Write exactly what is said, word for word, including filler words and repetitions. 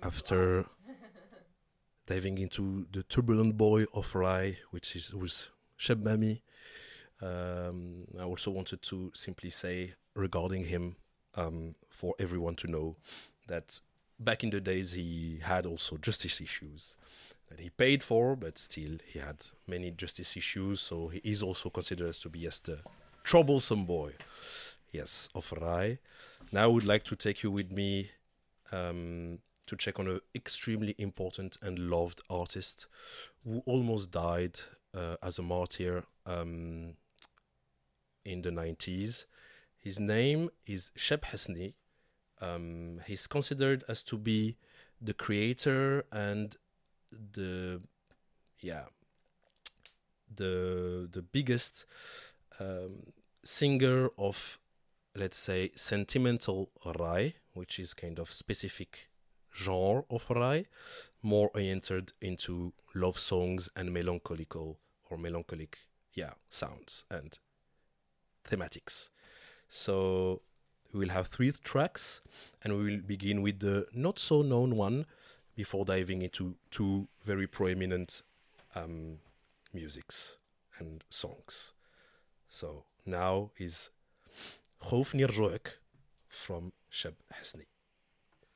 after diving into the turbulent boy of Rai, which is was Cheb Mami. Um, I also wanted to simply say regarding him, um, for everyone to know that back in the days he had also justice issues that he paid for, but still he had many justice issues. So he is also considered as to be as the troublesome boy, yes, of Rai. Now I would like to take you with me um, to check on an extremely important and loved artist who almost died uh, as a martyr um, in the nineties. His name is Cheb Hasni. Um, he's considered as to be the creator and the yeah the the biggest um, singer of, let's say, sentimental Rai, which is kind of specific genre of Rai, more oriented into love songs and melancholical or melancholic yeah sounds and thematics. So we will have three tracks, and we will begin with the not so known one before diving into two very prominent um, musics and songs. So now is خوف نرجوك from Cheb Hasni.